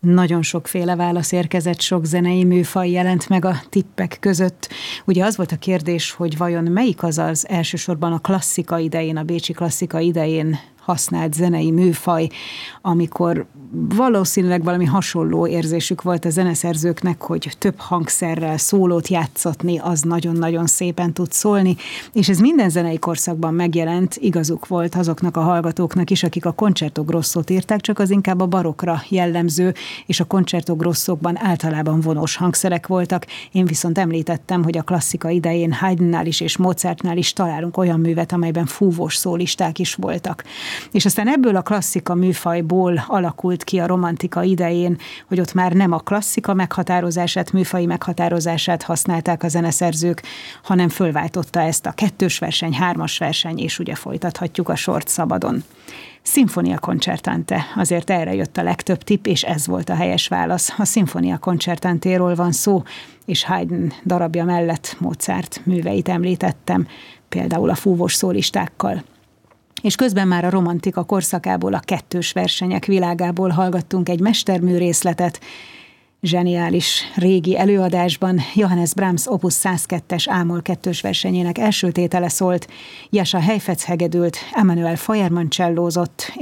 Nagyon sokféle válasz érkezett, sok zenei műfaj jelent meg a tippek között. Ugye az volt a kérdés, hogy vajon melyik az elsősorban a klasszika idején, a bécsi klasszika idején használt zenei műfaj, amikor valószínűleg valami hasonló érzésük volt a zeneszerzőknek, hogy több hangszerrel szólót játszatni, az nagyon-nagyon szépen tud szólni, és ez minden zenei korszakban megjelent, igazuk volt azoknak a hallgatóknak is, akik a concerto grossót írták, csak az inkább a barokra jellemző, és a concerto grossokban általában vonós hangszerek voltak. Én viszont említettem, hogy a klasszika idején Haydnnál is és Mozartnál is találunk olyan művet, amelyben fúvós szólisták is voltak. És aztán ebből a klasszika műfajból alakult ki a romantika idején, hogy ott már nem a klasszika meghatározását, műfaji meghatározását használták a zeneszerzők, hanem fölváltotta ezt a 2-es verseny, 3-as verseny, és ugye folytathatjuk a sort szabadon. Sinfonia concertante, azért erre jött a legtöbb tipp, és ez volt a helyes válasz. A Sinfonia concertantéról van szó, és Haydn darabja mellett Mozart műveit említettem, például a fúvós szólistákkal. És közben már a romantika korszakából, a 2-es versenyek világából hallgattunk egy mestermű részletet. Zseniális régi előadásban Johannes Brahms Opus 102-es A-moll 2-es versenyének első tétele szólt, Jascha Heifetz hegedült, Emanuel Feuermann csellózott,